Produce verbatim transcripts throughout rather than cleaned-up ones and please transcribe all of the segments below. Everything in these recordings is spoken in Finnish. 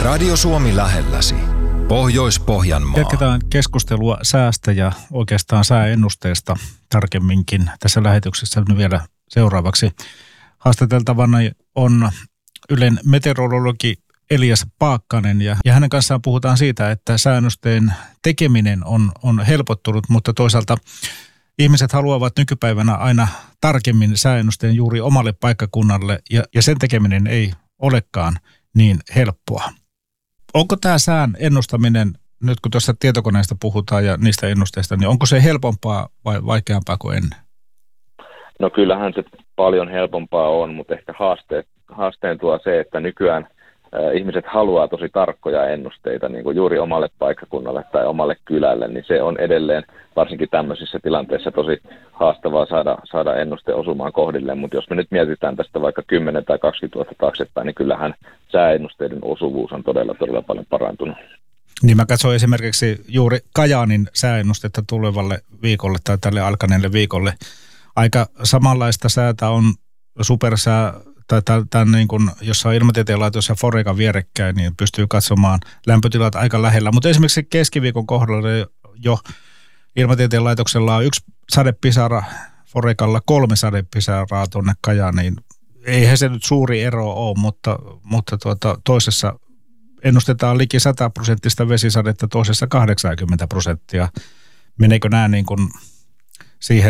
Radio Suomi lähelläsi. Pohjois-Pohjanmaa. Jatketaan keskustelua säästä ja oikeastaan sääennusteesta tarkemminkin tässä lähetyksessä vielä seuraavaksi. Haastateltavana on Ylen meteorologi Elias Paakkanen ja, ja hänen kanssaan puhutaan siitä, että sääennusteen tekeminen on, on helpottunut, mutta toisaalta ihmiset haluavat nykypäivänä aina tarkemmin sääennusteen juuri omalle paikkakunnalle ja, ja sen tekeminen ei olekaan niin helppoa. Onko tämä sään ennustaminen, nyt kun tuossa tietokoneesta puhutaan ja niistä ennusteista, niin onko se helpompaa vai vaikeampaa kuin ennen? No kyllähän se paljon helpompaa on, mutta ehkä haaste, haasteen tuo se, että nykyään äh, ihmiset haluaa tosi tarkkoja ennusteita niin kuin juuri omalle paikkakunnalle tai omalle kylälle, niin se on edelleen varsinkin tämmöisissä tilanteissa tosi haastavaa saada, saada ennuste osumaan kohdilleen, mutta jos me nyt mietitään tästä vaikka kymmenen tai kaksikymmentä vuotta taaksepäin, niin kyllähän sääennusteiden osuvuus on todella, todella paljon parantunut. Niin mä katsoin esimerkiksi juuri Kajaanin sääennustetta tulevalle viikolle tai tälle alkaneelle viikolle. Aika samanlaista säätä on supersää tai tämän niin kuin, jossa on ilmatieteen laitos ja Foreca vierekkäin, niin pystyy katsomaan lämpötilat aika lähellä. Mutta esimerkiksi keskiviikon kohdalla jo ilmatieteen laitoksella on yksi sadepisara, Forecalla kolme sadepisaraa tuonne Kajaaniin. Eihän se nyt suuri ero ole, mutta, mutta tuota, toisessa ennustetaan liki sata prosenttista vesisadetta, toisessa kahdeksankymmentä prosenttia. Meneekö nämä niin kuin siihen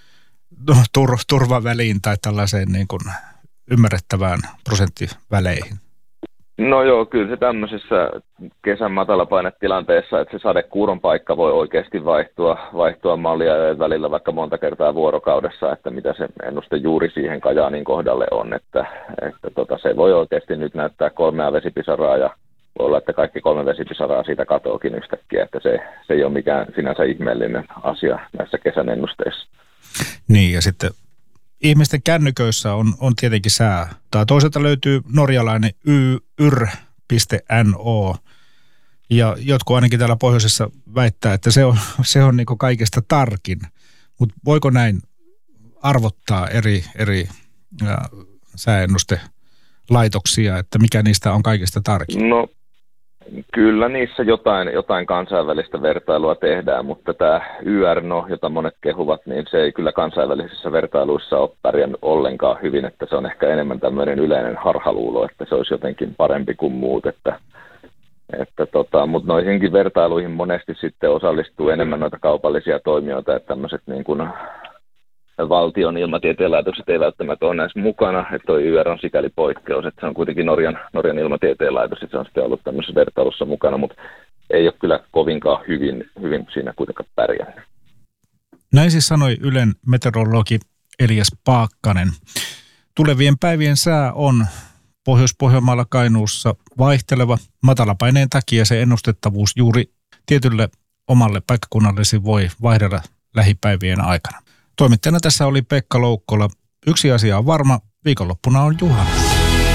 tur, turvaväliin tai tällaiseen niin kuin ymmärrettävään prosenttiväleihin? No joo, kyllä se tämmöisessä kesän matalapainetilanteessa, että se sadekuuron paikka voi oikeasti vaihtua, vaihtua mallia välillä vaikka monta kertaa vuorokaudessa, että mitä se ennuste juuri siihen Kajaanin kohdalle on, että, että tota, se voi oikeasti nyt näyttää kolmea vesipisaraa ja voi olla, että kaikki kolme vesipisaraa siitä katoakin yhtäkkiä, että se, se ei ole mikään sinänsä ihmeellinen asia näissä kesän ennusteissa. Niin ja sitten ihmisten kännyköissä on, on tietenkin sää. Tai toisaalta löytyy norjalainen y r piste n o. Ja jotkut ainakin täällä pohjoisessa väittää, että se on, se on niin kuin kaikista tarkin. Mutta voiko näin arvottaa eri, eri ää, sääennustelaitoksia, että mikä niistä on kaikista tarkin? No kyllä niissä jotain, jotain kansainvälistä vertailua tehdään, mutta tämä Y R N O, jota monet kehuvat, niin se ei kyllä kansainvälisissä vertailuissa ole pärjännyt ollenkaan hyvin, että se on ehkä enemmän tämmöinen yleinen harhaluulo, että se olisi jotenkin parempi kuin muut, että, että tota, mutta noihinkin vertailuihin monesti sitten osallistuu enemmän noita kaupallisia toimijoita, että tämmöiset niin kuin valtion ilmatieteen laitokset ei välttämättä ole näissä mukana, että tuo Y R on sikäli poikkeus, että se on kuitenkin Norjan, Norjan ilmatieteen laitos, että se on sitten ollut tämmöisessä vertailussa mukana, mutta ei ole kyllä kovinkaan hyvin, hyvin siinä kuitenkaan pärjännyt. Näin siis sanoi Ylen meteorologi Elias Paakkanen. Tulevien päivien sää on Pohjois-Pohjanmaalla Kainuussa vaihteleva. Matalapaineen takia se ennustettavuus juuri tietylle omalle paikkakunnallesi voi vaihdella lähipäivien aikana. Toimittajana tässä oli Pekka Loukkola. Yksi asia on varma, viikonloppuna on juhannus.